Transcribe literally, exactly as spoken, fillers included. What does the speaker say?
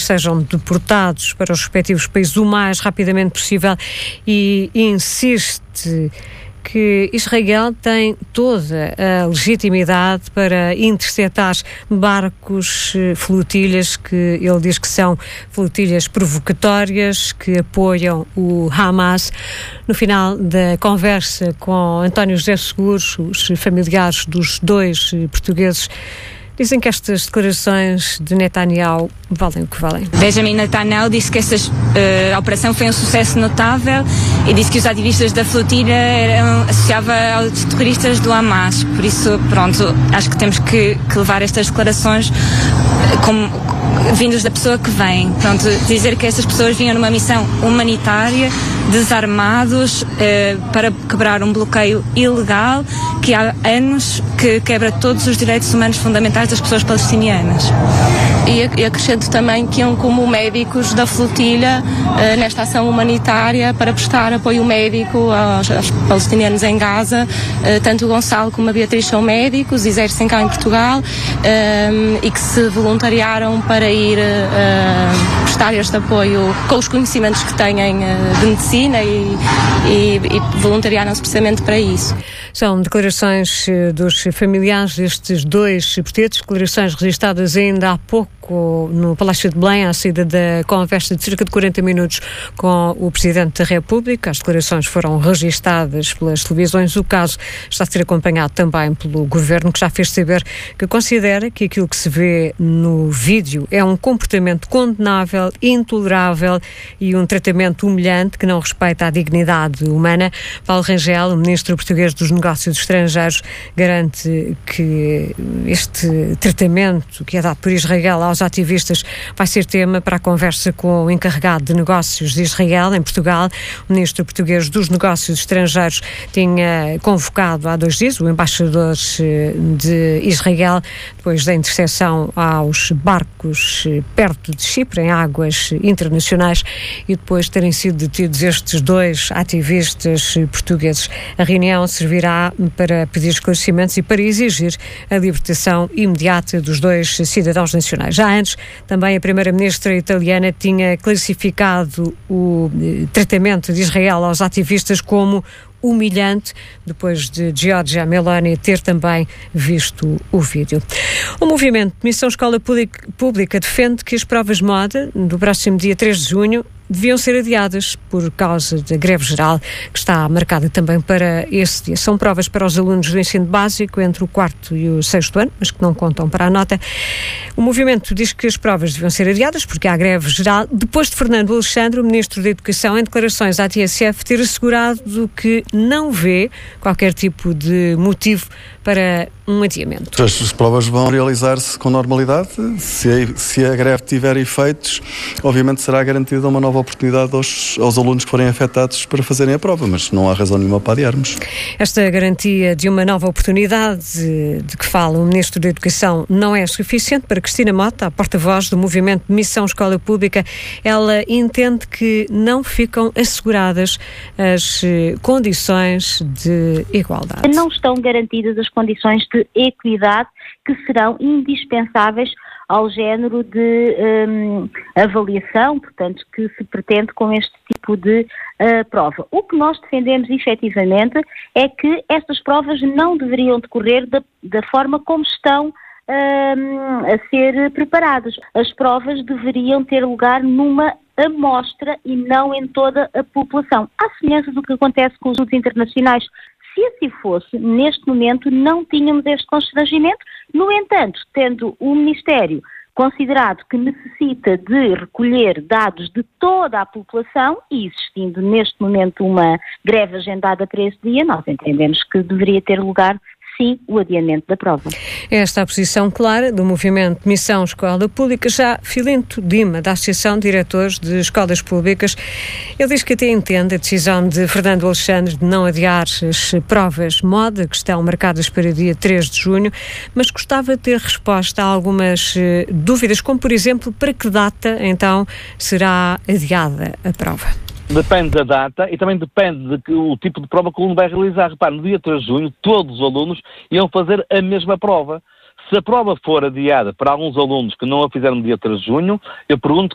sejam deportados para os respectivos países o mais rapidamente possível e insiste que Israel tem toda a legitimidade para interceptar barcos, flotilhas, que ele diz que são flotilhas provocatórias, que apoiam o Hamas. No final da conversa com António José Seguros, os familiares dos dois portugueses dizem que estas declarações de Netanyahu valem o que valem. Benjamin Netanyahu disse que esta uh, operação foi um sucesso notável e disse que os ativistas da flotilha eram associados aos terroristas do Hamas. Por isso, pronto, acho que temos que, que levar estas declarações como vindos da pessoa que vem. Pronto, dizer que estas pessoas vinham numa missão humanitária, desarmados, eh, para quebrar um bloqueio ilegal que há anos que quebra todos os direitos humanos fundamentais das pessoas palestinianas. E acrescento também que iam como médicos da flotilha eh, nesta ação humanitária para prestar apoio médico aos, aos palestinianos em Gaza. Eh, tanto o Gonçalo como a Beatriz são médicos, exercem cá em Portugal eh, e que se voluntariaram para ir eh, prestar este apoio com os conhecimentos que têm eh, de medicina e, e, e voluntariaram-se precisamente para isso. São declarações dos familiares destes dois portugueses, declarações registradas ainda há pouco no Palácio de Belém, à saída da conversa de cerca de quarenta minutos com o Presidente da República. As declarações foram registadas pelas televisões. O caso está a ser acompanhado também pelo Governo, que já fez saber que considera que aquilo que se vê no vídeo é um comportamento condenável, intolerável e um tratamento humilhante que não respeita a dignidade humana. Paulo Rangel, o Ministro Português dos Negócios Estrangeiros, garante que este tratamento que é dado por Israel aos ativistas vai ser tema para a conversa com o encarregado de negócios de Israel em Portugal. O Ministro Português dos Negócios Estrangeiros tinha convocado há dois dias o embaixador de Israel depois da interseção aos barcos perto de Chipre, em águas internacionais, e depois terem sido detidos estes dois ativistas portugueses. A reunião servirá para pedir esclarecimentos e para exigir a libertação imediata dos dois cidadãos nacionais. Já antes, também a primeira-ministra italiana tinha classificado o tratamento de Israel aos ativistas como humilhante, depois de Giorgia Meloni ter também visto o vídeo. O movimento de Missão Escola Pública defende que as provas de moda do próximo dia três de junho deviam ser adiadas por causa da greve geral que está marcada também para esse dia. São provas para os alunos do ensino básico entre o quarto e o sexto ano, mas que não contam para a nota. O movimento diz que as provas deviam ser adiadas porque há greve geral, depois de Fernando Alexandre, o Ministro da Educação, em declarações à T S F, ter assegurado que não vê qualquer tipo de motivo para um adiamento. As provas vão realizar-se com normalidade. Se a, se a greve tiver efeitos, obviamente será garantida uma nova oportunidade aos, aos alunos que forem afetados para fazerem a prova, mas não há razão nenhuma para adiarmos. Esta garantia de uma nova oportunidade de, de que fala o Ministro da Educação não é suficiente para Cristina Mota, a porta-voz do movimento de Missão Escola Pública. Ela entende que não ficam asseguradas as condições de igualdade. Não estão garantidas as condições de equidade que serão indispensáveis ao género de um, avaliação, portanto, que se pretende com este tipo de uh, prova. O que nós defendemos efetivamente é que estas provas não deveriam decorrer da, da forma como estão um, a ser preparadas. As provas deveriam ter lugar numa amostra e não em toda a população, à semelhança do que acontece com os estudos internacionais. Se assim fosse, neste momento não tínhamos este constrangimento. No entanto, tendo o Ministério considerado que necessita de recolher dados de toda a população e existindo neste momento uma greve agendada para esse dia, nós entendemos que deveria ter lugar sim o adiamento da prova. Esta é a posição clara do movimento de Missão Escola Pública. Já Filinto Dima, da Associação de Diretores de Escolas Públicas, ele diz que até entende a decisão de Fernando Alexandre de não adiar as provas moda que estão marcadas para dia três de junho, mas gostava de ter resposta a algumas eh, dúvidas, como por exemplo, para que data então será adiada a prova? Depende da data e também depende de que, o tipo de prova que o aluno vai realizar. Repare, no dia três de junho, todos os alunos iam fazer a mesma prova. Se a prova for adiada para alguns alunos que não a fizeram no dia três de junho, eu pergunto